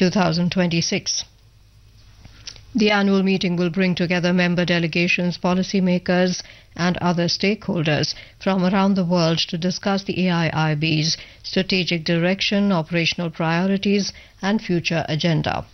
2026. The annual meeting will bring together member delegations, policymakers and other stakeholders from around the world to discuss the AIIB's strategic direction, operational priorities and future agenda.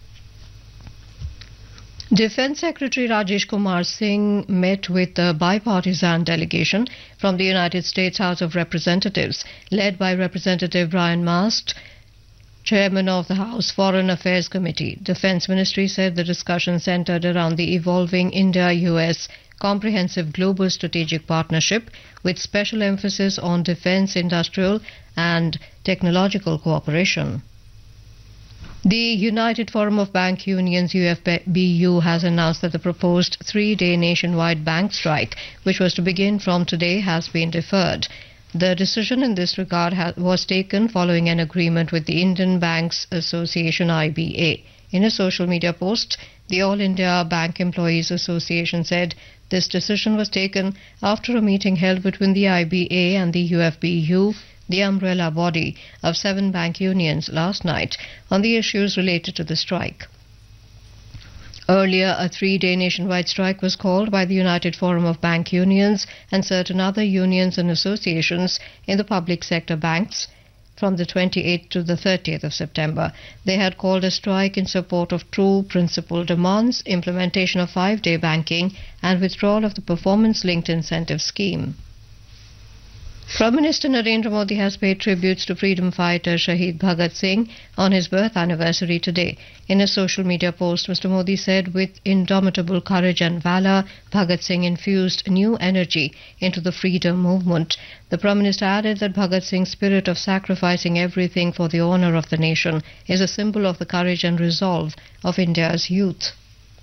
Defence Secretary Rajesh Kumar Singh met with a bipartisan delegation from the United States House of Representatives, led by Representative Brian Mast, Chairman of the House Foreign Affairs Committee. Defence Ministry said the discussion centred around the evolving India-US comprehensive global strategic partnership with special emphasis on defence, industrial and technological cooperation. The United Forum of Bank Unions UFBU has announced that the proposed 3-day nationwide bank strike, which was to begin from today, has been deferred. The decision in this regard was taken following an agreement with the Indian Banks Association IBA. In a social media post, the All India Bank Employees Association said this decision was taken after a meeting held between the IBA and the UFBU, the umbrella body of 7 bank unions, last night on the issues related to the strike. Earlier, a 3-day nationwide strike was called by the United Forum of Bank Unions and certain other unions and associations in the public sector banks from the 28th to the 30th of September. They had called a strike in support of true principal demands, implementation of 5-day banking and withdrawal of the performance-linked incentive scheme. Prime Minister Narendra Modi has paid tributes to freedom fighter Shahid Bhagat Singh on his birth anniversary today. In a social media post, Mr. Modi said, with indomitable courage and valour, Bhagat Singh infused new energy into the freedom movement. The Prime Minister added that Bhagat Singh's spirit of sacrificing everything for the honour of the nation is a symbol of the courage and resolve of India's youth.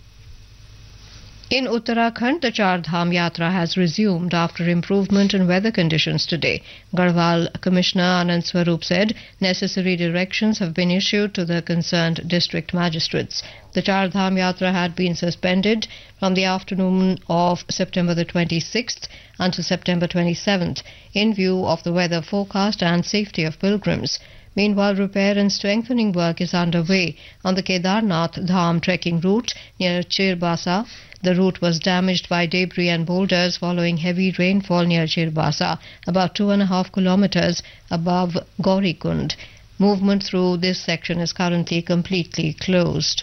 In Uttarakhand, the Char Dham Yatra has resumed after improvement in weather conditions today. Garhwal Commissioner Anand Swarup said necessary directions have been issued to the concerned district magistrates. The Char Dham Yatra had been suspended from the afternoon of September the 26th until September 27th in view of the weather forecast and safety of pilgrims. Meanwhile, repair and strengthening work is underway on the Kedarnath Dham trekking route near Chirbasa. The route was damaged by debris and boulders following heavy rainfall near Chirbasa, about 2.5 kilometers above Gaurikund. Movement through this section is currently completely closed.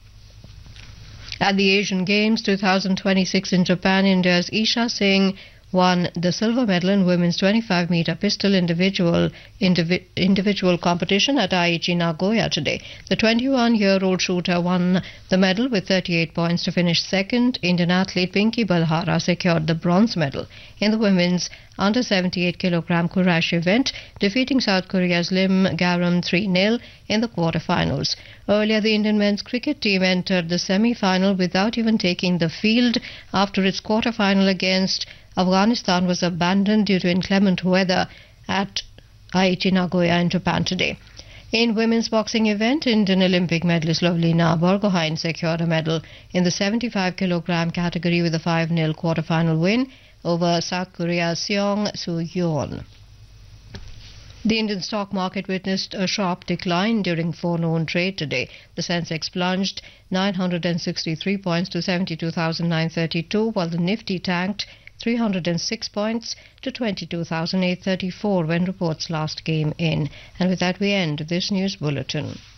At the Asian Games 2026 in Japan, India's Isha Singh won the silver medal in women's 25-meter pistol individual competition at Aichi Nagoya today. The 21-year-old shooter won the medal with 38 points to finish second. Indian athlete Pinky Balhara secured the bronze medal in the women's under 78 kilogram Kurash event, defeating South Korea's Lim Garam 3-0 in the quarterfinals. Earlier, the Indian men's cricket team entered the semi-final without even taking the field after its quarterfinal against Afghanistan was abandoned due to inclement weather at Aichi Nagoya in Japan today. In women's boxing event, Indian Olympic medalist Lovelina Borgohain secured a medal in the 75 kilogram category with a 5-0 quarterfinal win over South Korea's Seong Soo-yeon. The Indian stock market witnessed a sharp decline during forenoon trade today. The Sensex plunged 963 points to 72,932, while the Nifty tanked 306 points to 22,834 when reports last came in. And with that, we end this news bulletin.